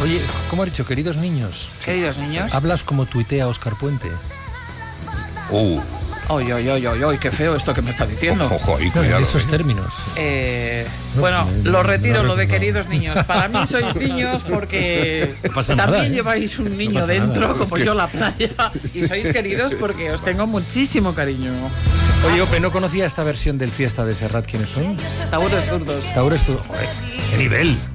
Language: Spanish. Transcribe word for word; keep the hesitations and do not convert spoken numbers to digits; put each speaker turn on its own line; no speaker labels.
Oye, ¿cómo has dicho, queridos niños?
Queridos niños.
Hablas como tuitea Óscar Puente.
Uh.
Oy, oy, oy, oy, oy, qué feo esto que me está diciendo.
Ojo, y
No,
cuidado.
en esos
¿eh?
términos.
Eh,
No,
bueno,
no,
lo
no,
retiro,
no,
lo de
no.
queridos niños. Para mí sois niños porque
No pasa
también
nada, ¿eh?
lleváis un niño
pasa
dentro,
nada.
como yo la playa. Y sois queridos porque os tengo muchísimo cariño.
Oye, Ope, no conocía esta versión del Fiesta de Serrat. ¿Quiénes son?
Taúres zurdos.
Taures, tú. Joder, qué nivel.